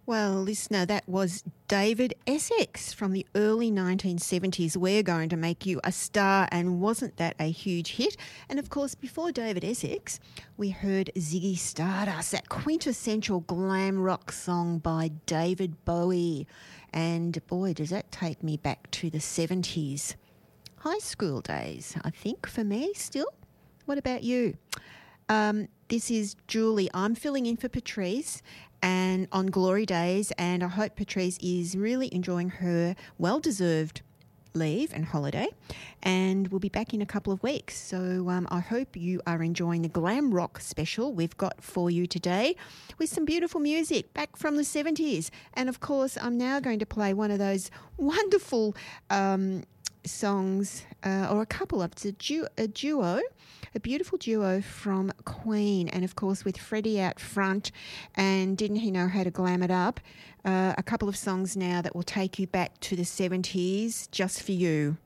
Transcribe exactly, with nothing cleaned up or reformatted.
Well, listener, that was David Essex from the early nineteen seventies. We're going to make you a star, and wasn't that a huge hit? And of course, before David Essex, we heard Ziggy Stardust, that quintessential glam rock song by David Bowie. And boy, does that take me back to the seventies. High school days, I think, for me still. What about you? Um, this is Julie. I'm filling in for Patrice and on Glory Days, and I hope Patrice is really enjoying her well-deserved leave and holiday, and we'll be back in a couple of weeks. So um, I hope you are enjoying the glam rock special we've got for you today with some beautiful music back from the seventies. And of course, I'm now going to play one of those wonderful um, songs, uh, or a couple of, it's a, du- a duo, a beautiful duo from Queen, and of course with Freddie out front, and didn't he know how to glam it up? Uh, a couple of songs now that will take you back to the seventies, just for you.